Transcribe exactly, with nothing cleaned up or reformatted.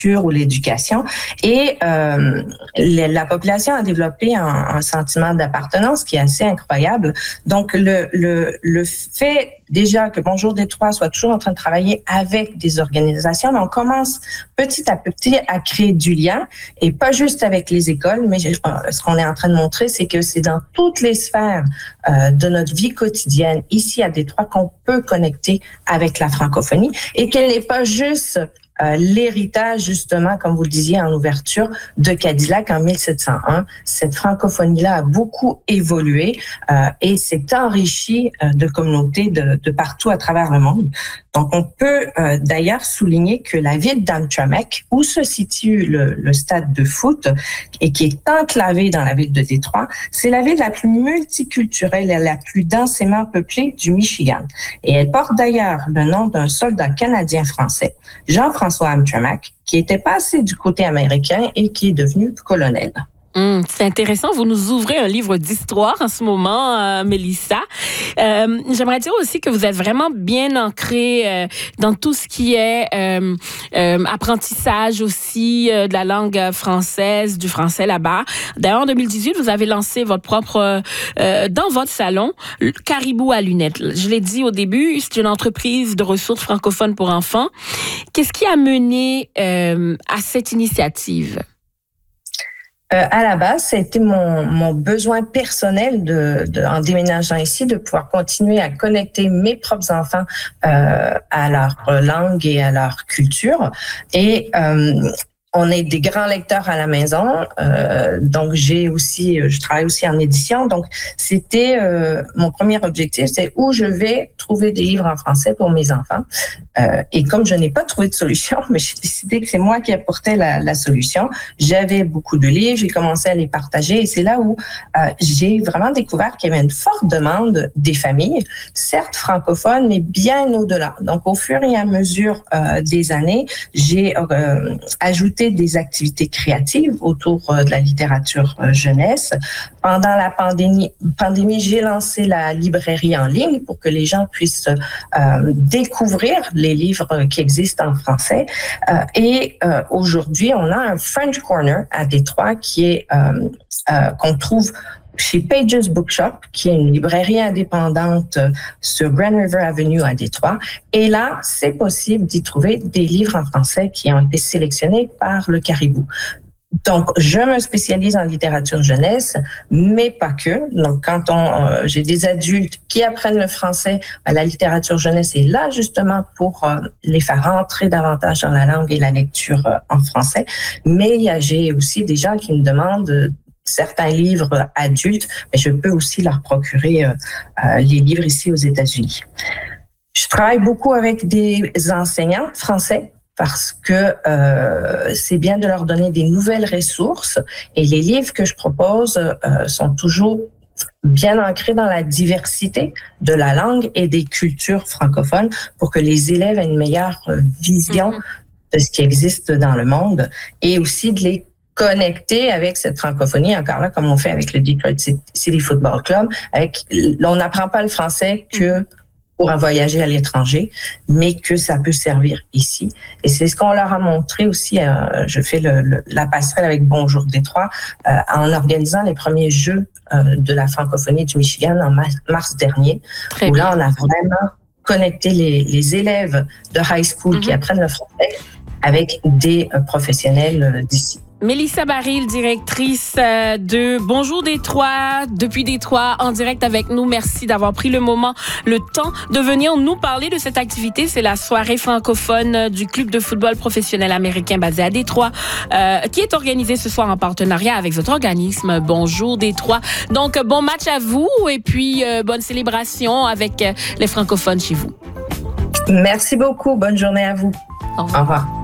ou l'éducation. Et euh, la population a développé un, un sentiment d'appartenance qui est assez incroyable. Donc, le, le, le fait déjà que Bonjour Détroit soit toujours en train de travailler avec des organisations, on commence petit à petit à créer du lien, et pas juste avec les écoles, mais ce qu'on est en train de montrer, c'est que c'est dans toutes les sphères euh, de notre vie quotidienne, ici à Détroit, qu'on peut connecter avec la francophonie, et qu'elle n'est pas juste Euh, l'héritage, justement, comme vous le disiez en ouverture, de Cadillac en mille sept cent un. Cette francophonie-là a beaucoup évolué euh, et s'est enrichie euh, de communautés de, de partout à travers le monde. Donc, on peut euh, d'ailleurs souligner que la ville d'Hamtramck, où se situe le, le stade de foot et qui est enclavée dans la ville de Détroit, c'est la ville la plus multiculturelle et la plus densément peuplée du Michigan. Et elle porte d'ailleurs le nom d'un soldat canadien-français, Jean-François Hamtramck, qui était passé du côté américain et qui est devenu colonel. Hum, c'est intéressant. Vous nous ouvrez un livre d'histoire en ce moment, euh, Mélissa. Euh, j'aimerais dire aussi que vous êtes vraiment bien ancrée euh, dans tout ce qui est euh, euh, apprentissage aussi euh, de la langue française, du français là-bas. D'ailleurs, en deux mille dix-huit, vous avez lancé votre propre, euh, dans votre salon, Caribou à lunettes. Je l'ai dit au début, c'est une entreprise de ressources francophones pour enfants. Qu'est-ce qui a mené euh, à cette initiative? Euh, à la base, c'était mon, mon besoin personnel de, de, en déménageant ici, de pouvoir continuer à connecter mes propres enfants euh, à leur langue et à leur culture. Et euh, on est des grands lecteurs à la maison, euh, donc j'ai aussi, je travaille aussi en édition. Donc c'était euh, mon premier objectif, c'est où je vais trouver des livres en français pour mes enfants. Euh, et comme je n'ai pas trouvé de solution, mais j'ai décidé que c'est moi qui apportais la, la solution. J'avais beaucoup de livres, j'ai commencé à les partager, et c'est là où euh, j'ai vraiment découvert qu'il y avait une forte demande des familles, certes francophones, mais bien au-delà. Donc au fur et à mesure euh, des années, j'ai euh, ajouté des activités créatives autour de la littérature jeunesse. Pendant la pandémie, pandémie, j'ai lancé la librairie en ligne pour que les gens puissent euh, découvrir les livres qui existent en français. Euh, et euh, aujourd'hui, on a un French Corner à Détroit qui est euh, euh, qu'on trouve chez Pages Bookshop, qui est une librairie indépendante sur Grand River Avenue à Détroit. Et là, c'est possible d'y trouver des livres en français qui ont été sélectionnés par le Caribou. Donc, je me spécialise en littérature jeunesse, mais pas que. Donc, quand on, euh, j'ai des adultes qui apprennent le français, la littérature jeunesse est là justement pour euh, les faire rentrer davantage dans la langue et la lecture euh, en français. Mais il y a, j'ai aussi des gens qui me demandent certains livres adultes, mais je peux aussi leur procurer euh, euh, les livres ici aux États-Unis. Je travaille beaucoup avec des enseignants français parce que euh, c'est bien de leur donner des nouvelles ressources, et les livres que je propose euh, sont toujours bien ancrés dans la diversité de la langue et des cultures francophones pour que les élèves aient une meilleure vision de ce qui existe dans le monde, et aussi de les connecter avec cette francophonie, encore là, comme on fait avec le Detroit City Football Club. Avec, on n'apprend pas le français que pour voyager à l'étranger, mais que ça peut servir ici. Et c'est ce qu'on leur a montré aussi. Euh, je fais le, le, la passerelle avec Bonjour Détroit euh, en organisant les premiers Jeux euh, de la francophonie du Michigan en mars, mars dernier, Très où bien. Là, on a vraiment connecté les, les élèves de high school mm-hmm. qui apprennent le français avec des euh, professionnels euh, d'ici. Mélissa Baril, directrice de Bonjour Détroit, depuis Détroit, en direct avec nous. Merci d'avoir pris le moment, le temps de venir nous parler de cette activité. C'est la soirée francophone du club de football professionnel américain basé à Détroit, euh, qui est organisée ce soir en partenariat avec votre organisme Bonjour Détroit. Donc, bon match à vous et puis euh, bonne célébration avec les francophones chez vous. Merci beaucoup. Bonne journée à vous. Au revoir. Au revoir.